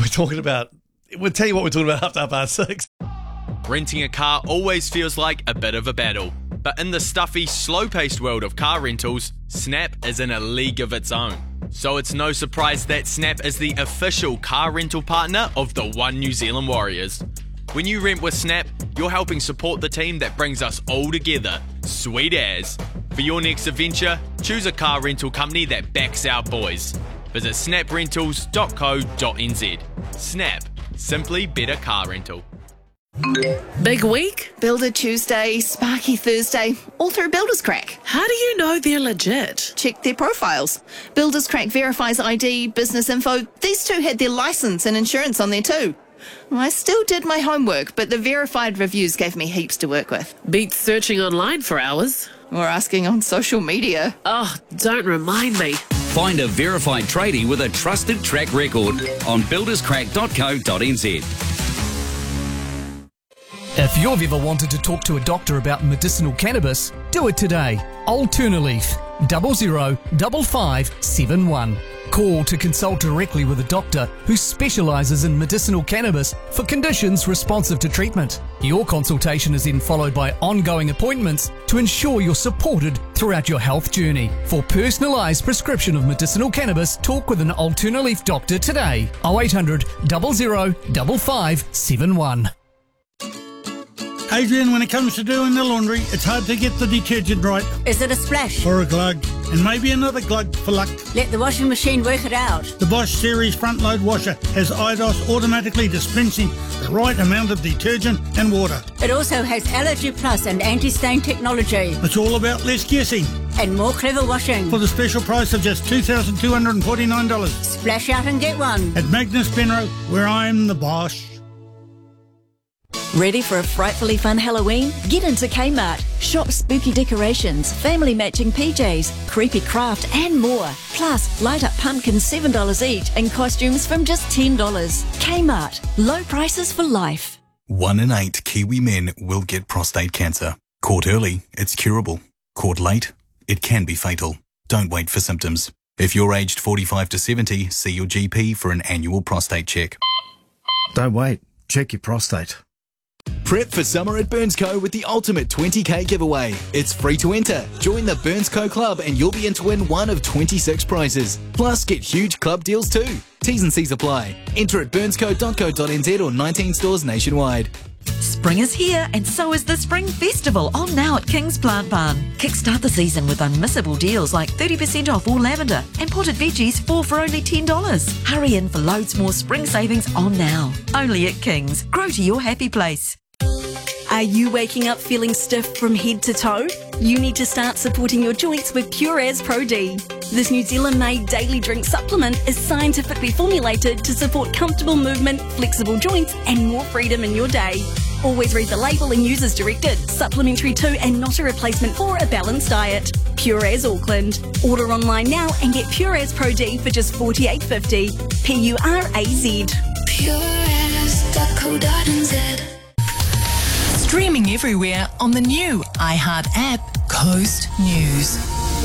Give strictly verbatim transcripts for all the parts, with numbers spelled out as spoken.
We're talking about, we'll tell you what we're talking about after half past six. Renting a car always feels like a bit of a battle. But in the stuffy, slow-paced world of car rentals, Snap is in a league of its own. So it's no surprise that Snap is the official car rental partner of the One New Zealand Warriors. When you rent with Snap, you're helping support the team that brings us all together. Sweet as. For your next adventure, choose a car rental company that backs our boys. Visit snap rentals dot co dot n z. Snap. Simply better car rental. Big week? Builder Tuesday, Sparky Thursday, all through Builders Crack. How do you know they're legit? Check their profiles. Builders Crack verifies I D, business info. These two had their license and insurance on there too. I still did my homework, but the verified reviews gave me heaps to work with. Beats searching online for hours. Or asking on social media. Oh, don't remind me. Find a verified tradie with a trusted track record on builders crack dot co dot n z. If you've ever wanted to talk to a doctor about medicinal cannabis, do it today. Alternaleaf, double zero double five seven one. Call to consult directly with a doctor who specialises in medicinal cannabis for conditions responsive to treatment. Your consultation is then followed by ongoing appointments to ensure you're supported throughout your health journey. For personalised prescription of medicinal cannabis, talk with an Alternaleaf doctor today. oh eight hundred, double zero double five seven one. Adrian, when it comes to doing the laundry, it's hard to get the detergent right. Is it a splash? Or a glug. And maybe another glug for luck. Let the washing machine work it out. The Bosch Series front load washer has I D O S automatically dispensing the right amount of detergent and water. It also has Allergy Plus and anti-stain technology. It's all about less guessing. And more clever washing. For the special price of just two thousand two hundred forty-nine dollars. Splash out and get one. At Magnus Penro, where I'm the Bosch. Ready for a frightfully fun Halloween? Get into Kmart. Shop spooky decorations, family matching P Js, creepy craft and more. Plus, light up pumpkins seven dollars each and costumes from just ten dollars. Kmart. Low prices for life. One in eight Kiwi men will get prostate cancer. Caught early, it's curable. Caught late, it can be fatal. Don't wait for symptoms. If you're aged forty-five to seventy, see your G P for an annual prostate check. Don't wait. Check your prostate. Prep for summer at Burnsco with the ultimate twenty K giveaway. It's free to enter. Join the Burnsco Club and you'll be in to win one of twenty-six prizes. Plus, get huge club deals too. T's and C's apply. Enter at burnsco dot co dot n z or nineteen stores nationwide. Spring is here and so is the Spring Festival on now at King's Plant Barn. Kickstart the season with unmissable deals like thirty percent off all lavender and potted veggies four for only ten dollars. Hurry in for loads more spring savings on now. Only at King's. Grow to your happy place. Are you waking up feeling stiff from head to toe? You need to start supporting your joints with Pureas Pro D. This New Zealand-made daily drink supplement is scientifically formulated to support comfortable movement, flexible joints and more freedom in your day. Always read the label and use as directed. Supplementary to and not a replacement for a balanced diet. Pureas Auckland. Order online now and get Pureas Pro D for just forty-eight fifty. P U R A Z. pureas dot co dot n z. Streaming everywhere on the new iHeart app, Coast News.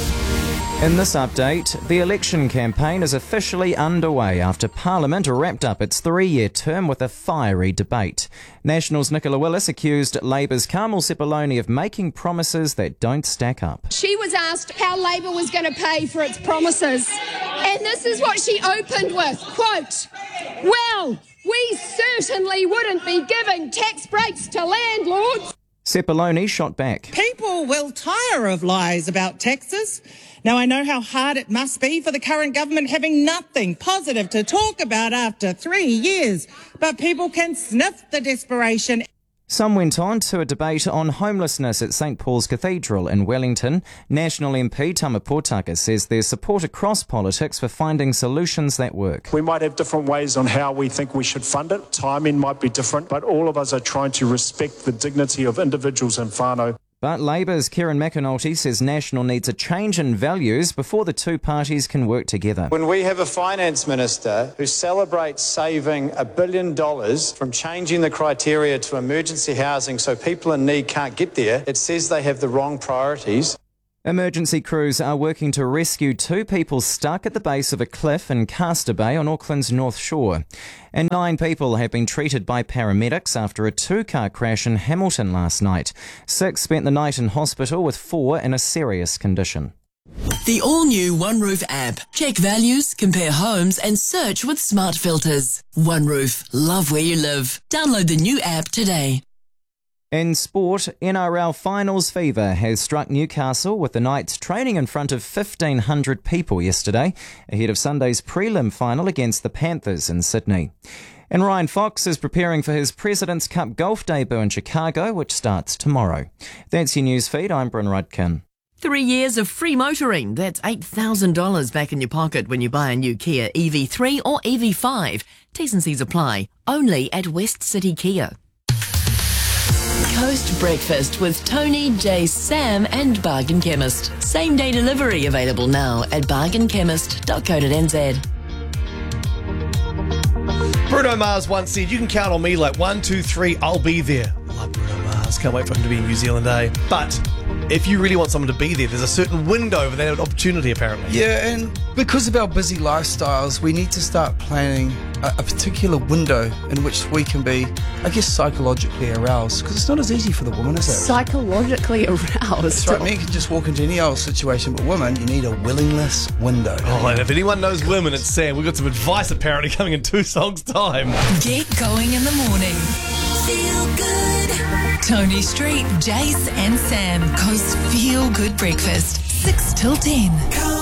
In this update, the election campaign is officially underway after Parliament wrapped up its three-year term with a fiery debate. National's Nicola Willis accused Labour's Carmel Sepuloni of making promises that don't stack up. She was asked how Labour was going to pay for its promises, and this is what she opened with, quote, "Well, we certainly wouldn't be giving tax breaks to landlords." Sepuloni shot back. People will tire of lies about taxes. Now, I know how hard it must be for the current government having nothing positive to talk about after three years, but people can sniff the desperation. Some went on to a debate on homelessness at St Paul's Cathedral in Wellington. National M P Tama Potaka says there's support across politics for finding solutions that work. We might have different ways on how we think we should fund it. Timing might be different, but all of us are trying to respect the dignity of individuals in whānau. But Labour's Kieran McAnulty says National needs a change in values before the two parties can work together. When we have a finance minister who celebrates saving a billion dollars from changing the criteria to emergency housing so people in need can't get there, it says they have the wrong priorities. Emergency crews are working to rescue two people stuck at the base of a cliff in Castor Bay on Auckland's North Shore. And nine people have been treated by paramedics after a two-car crash in Hamilton last night. Six spent the night in hospital, with four in a serious condition. The all-new OneRoof app. Check values, compare homes and search with smart filters. OneRoof. Love where you live. Download the new app today. In sport, N R L finals fever has struck Newcastle, with the Knights training in front of fifteen hundred people yesterday, ahead of Sunday's prelim final against the Panthers in Sydney. And Ryan Fox is preparing for his President's Cup golf debut in Chicago, which starts tomorrow. That's your news feed. I'm Bryn Rudkin. Three years of free motoring. That's eight thousand dollars back in your pocket when you buy a new Kia E V three or E V five. T's and C's apply. Only at West City Kia. Coast Breakfast with Tony, Jay, Sam and Bargain Chemist. Same day delivery available now at bargain chemist dot co dot n z. Bruno Mars once said, "You can count on me like one, two, three, I'll be there." I love Bruno Mars. Can't wait for him to be in New Zealand, eh? But if you really want someone to be there, there's a certain window for that opportunity, apparently. Yeah, and because of our busy lifestyles, we need to start planning a, a particular window in which we can be, I guess, psychologically aroused. Because it's not as easy for the woman, is it? Psychologically aroused? That's right. Men can just walk into any old situation, but women, you need a willingness window. Oh, and if anyone knows women, it's Sam. We've got some advice, apparently, coming in two songs' time. Get going in the morning. Feel good. Tony Street, Jace and Sam. Coast Feel Good Breakfast. six till ten.